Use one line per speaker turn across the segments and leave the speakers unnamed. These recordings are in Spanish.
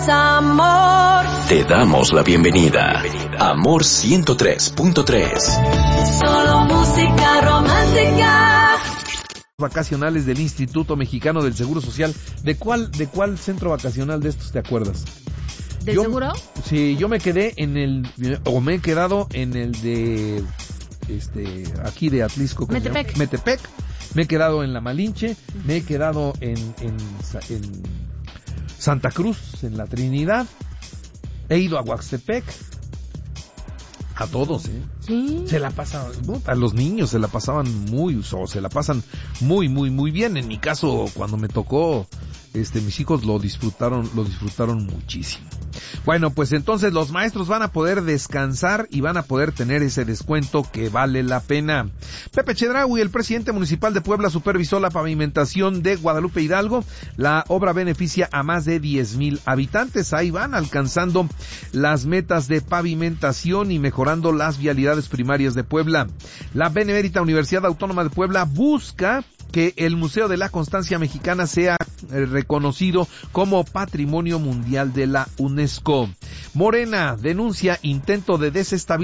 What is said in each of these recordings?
Amor.
Te damos la bienvenida. Amor 103.3.
Solo música romántica.
Vacacionales del Instituto Mexicano del Seguro Social. ¿De cuál centro vacacional de estos te acuerdas?
¿Del seguro?
Sí, yo me quedé me he quedado en el de aquí de Atlisco,
Metepec.
Me he quedado en La Malinche, me he quedado en Santa Cruz, en La Trinidad, he ido a Huaxtepec, a todos,
Sí.
se la pasaban, a los niños se la pasaban se la pasan muy bien. En mi caso, cuando me tocó, mis hijos lo disfrutaron muchísimo. Bueno, pues entonces los maestros van a poder descansar y van a poder tener ese descuento que vale la pena. Pepe Chedraui, el presidente municipal de Puebla, supervisó la pavimentación de Guadalupe Hidalgo. La obra beneficia a más de 10,000 habitantes. Ahí van alcanzando las metas de pavimentación y mejorando las vialidades primarias de Puebla. La Benemérita Universidad Autónoma de Puebla busca que el Museo de la Constancia Mexicana sea reconocido como Patrimonio Mundial de la UNESCO. Morena denuncia intento de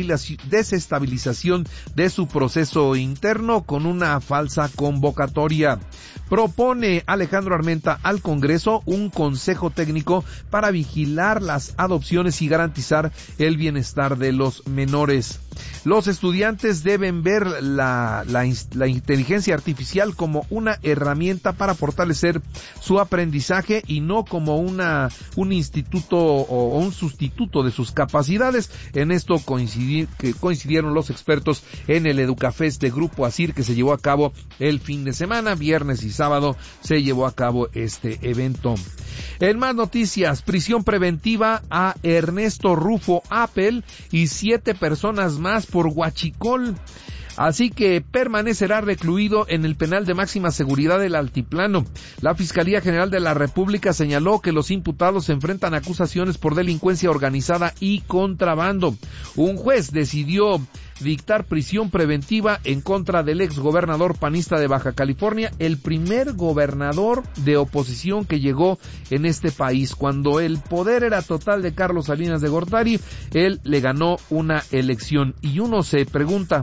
desestabilización de su proceso interno con una falsa convocatoria. Propone Alejandro Armenta al Congreso un consejo técnico para vigilar las adopciones y garantizar el bienestar de los menores. Los estudiantes deben ver la inteligencia artificial como una herramienta para fortalecer su aprendizaje y no como un instituto o un sustituto de sus capacidades. En esto coincidieron los expertos en el Educafest de Grupo ASIR que se llevó a cabo el fin de semana, viernes y sábado se llevó a cabo este evento. En más noticias, prisión preventiva a Ernesto Rufo Apel y 7 personas más por huachicol. Así que permanecerá recluido en el penal de máxima seguridad del Altiplano. La Fiscalía General de la República señaló que los imputados se enfrentan a acusaciones por delincuencia organizada y contrabando. Un juez decidió dictar prisión preventiva en contra del exgobernador panista de Baja California, el primer gobernador de oposición que llegó en este país. Cuando el poder era total de Carlos Salinas de Gortari, él le ganó una elección. Y uno se pregunta,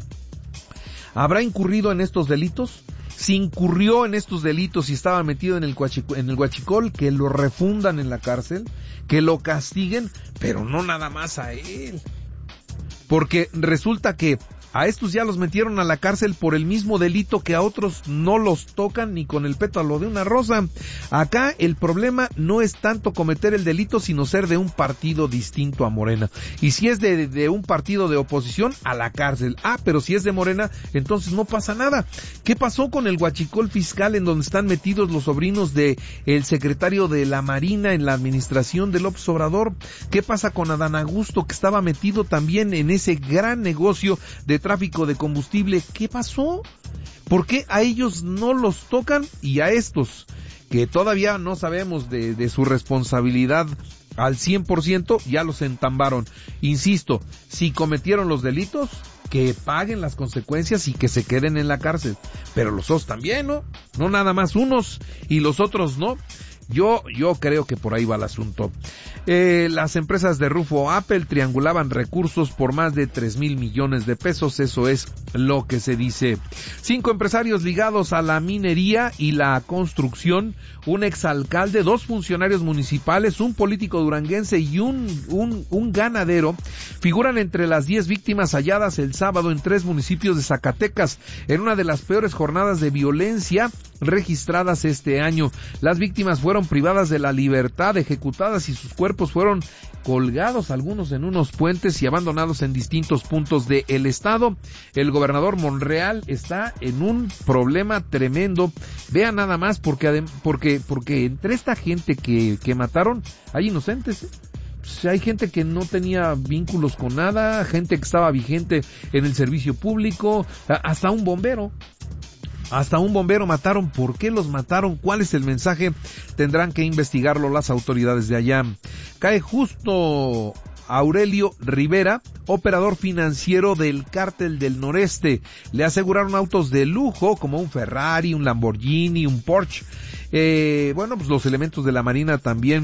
¿habrá incurrido en estos delitos? Si incurrió en estos delitos y estaba metido en el huachicol, que lo refundan en la cárcel, que lo castiguen, pero no nada más a él. Porque resulta que a estos ya los metieron a la cárcel por el mismo delito que a otros no los tocan ni con el pétalo de una rosa. Acá el problema no es tanto cometer el delito, sino ser de un partido distinto a Morena. Y si es de un partido de oposición, a la cárcel. Pero si es de Morena, entonces no pasa nada. ¿Qué pasó con el huachicol fiscal en donde están metidos los sobrinos de el secretario de la Marina en la administración de López Obrador? ¿Qué pasa con Adán Augusto, que estaba metido también en ese gran negocio de tráfico de combustible? ¿Qué pasó? ¿Por qué a ellos no los tocan y a estos, que todavía no sabemos de su responsabilidad al 100%, ya los entambaron? Insisto, si cometieron los delitos, que paguen las consecuencias y que se queden en la cárcel. Pero los otros también, ¿no? No nada más unos y los otros no. Yo creo que por ahí va el asunto. Las empresas de Rufo Apel triangulaban recursos por más de 3,000 millones de pesos, eso es lo que se dice. 5 empresarios ligados a la minería y la construcción, un exalcalde, 2 funcionarios municipales, un político duranguense y un ganadero, figuran entre las 10 víctimas halladas el sábado en 3 municipios de Zacatecas, en una de las peores jornadas de violencia registradas este año. Las víctimas fueron privadas de la libertad, ejecutadas y sus cuerpos fueron colgados, algunos en unos puentes y abandonados en distintos puntos del estado. El gobernador Monreal está en un problema tremendo. Vean nada más, porque entre esta gente que mataron hay inocentes. Hay gente que no tenía vínculos con nada, gente que estaba vigente en el servicio público, hasta un bombero. Hasta un bombero mataron. ¿Por qué los mataron? ¿Cuál es el mensaje? Tendrán que investigarlo las autoridades de allá. Cae justo Aurelio Rivera, operador financiero del Cártel del Noreste. Le aseguraron autos de lujo como un Ferrari, un Lamborghini, un Porsche. Pues los elementos de la Marina también